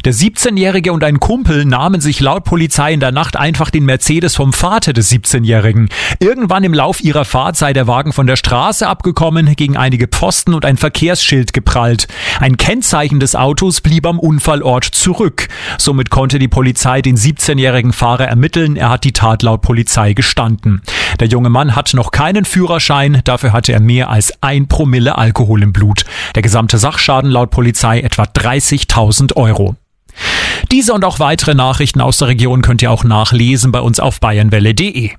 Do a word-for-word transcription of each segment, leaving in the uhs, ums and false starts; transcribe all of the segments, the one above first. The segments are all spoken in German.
Der siebzehnjährige und ein Kumpel nahmen sich laut Polizei in der Nacht einfach den Mercedes vom Vater des siebzehnjährigen. Irgendwann im Lauf ihrer Fahrt sei der Wagen von der Straße abgekommen, gegen einige Pfosten und ein Verkehrsschild geprallt. Ein Kennzeichen des Autos blieb am Unfallort zurück. Somit konnte die Polizei den siebzehnjährigen Fahrer ermitteln. Er hat die Tat laut Polizei gestanden. Der junge Mann hat noch keinen Führerschein, dafür hatte er mehr als ein Promille Alkohol im Blut. Der gesamte Sachschaden laut Polizei etwa dreißigtausend Euro. Diese und auch weitere Nachrichten aus der Region könnt ihr auch nachlesen bei uns auf bayernwelle punkt de.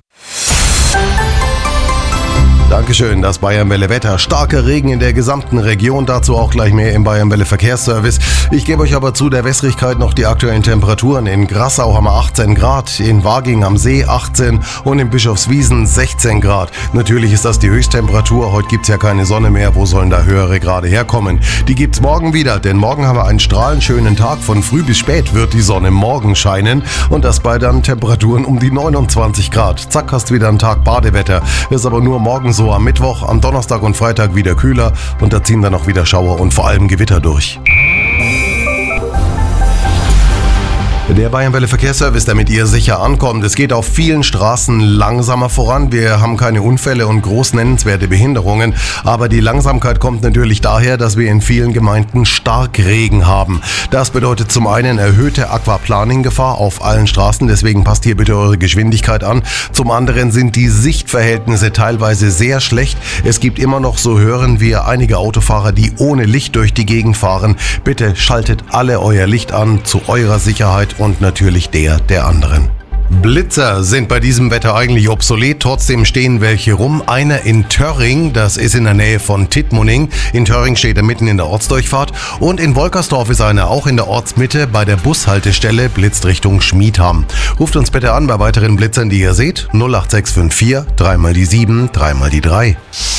Dankeschön, das Bayernwelle Wetter. Starker Regen in der gesamten Region, dazu auch gleich mehr im Bayernwelle Verkehrsservice. Ich gebe euch aber zu der Wässrigkeit noch die aktuellen Temperaturen. In Grassau haben wir achtzehn Grad, in Waging am See achtzehn und in Bischofswiesen sechzehn Grad. Natürlich ist das die Höchsttemperatur, heute gibt's ja keine Sonne mehr, wo sollen da höhere Grade herkommen? Die gibt's morgen wieder, denn morgen haben wir einen strahlend schönen Tag. Von früh bis spät wird die Sonne morgen scheinen und das bei dann Temperaturen um die neunundzwanzig Grad. Zack, hast wieder einen Tag Badewetter. Ist aber nur morgen so, am Mittwoch, am Donnerstag und Freitag wieder kühler und da ziehen dann auch wieder Schauer und vor allem Gewitter durch. Der Bayernwelle Verkehrsservice, damit ihr sicher ankommt. Es geht auf vielen Straßen langsamer voran. Wir haben keine Unfälle und groß nennenswerte Behinderungen. Aber die Langsamkeit kommt natürlich daher, dass wir in vielen Gemeinden Starkregen haben. Das bedeutet zum einen erhöhte Aquaplaning-Gefahr auf allen Straßen. Deswegen passt hier bitte eure Geschwindigkeit an. Zum anderen sind die Sichtverhältnisse teilweise sehr schlecht. Es gibt immer noch, so hören wir, einige Autofahrer, die ohne Licht durch die Gegend fahren. Bitte schaltet alle euer Licht an, zu eurer Sicherheit und natürlich der der anderen. Blitzer sind bei diesem Wetter eigentlich obsolet, trotzdem stehen welche rum. Einer in Törring, das ist in der Nähe von Tittmoning. In Törring steht er mitten in der Ortsdurchfahrt. Und in Wolkersdorf ist einer auch in der Ortsmitte bei der Bushaltestelle, blitzt Richtung Schmiedham. Ruft uns bitte an bei weiteren Blitzern, die ihr seht. null acht sechs fünf vier, drei mal die sieben, drei mal die drei.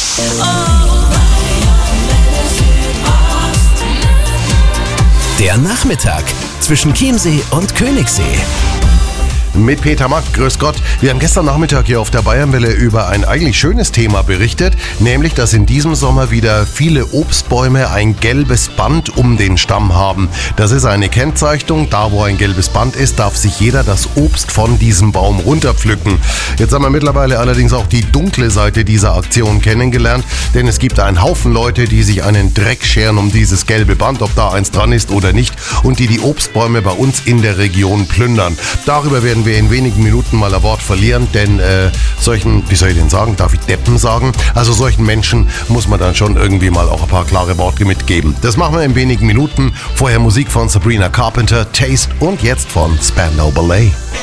Der Nachmittag zwischen Chiemsee und Königssee. Mit Peter Mack, grüß Gott. Wir haben gestern Nachmittag hier auf der Bayernwelle über ein eigentlich schönes Thema berichtet, nämlich, dass in diesem Sommer wieder viele Obstbäume ein gelbes Band um den Stamm haben. Das ist eine Kennzeichnung. Da, wo ein gelbes Band ist, darf sich jeder das Obst von diesem Baum runterpflücken. Jetzt haben wir mittlerweile allerdings auch die dunkle Seite dieser Aktion kennengelernt, denn es gibt einen Haufen Leute, die sich einen Dreck scheren um dieses gelbe Band, ob da eins dran ist oder nicht, und die die Obstbäume bei uns in der Region plündern. Darüber werden wir in wenigen Minuten mal ein Wort verlieren, denn äh, solchen, wie soll ich denn sagen, darf ich Deppen sagen? Also solchen Menschen muss man dann schon irgendwie mal auch ein paar klare Worte mitgeben. Das machen wir in wenigen Minuten. Vorher Musik von Sabrina Carpenter, Taste und jetzt von Spandau Ballet.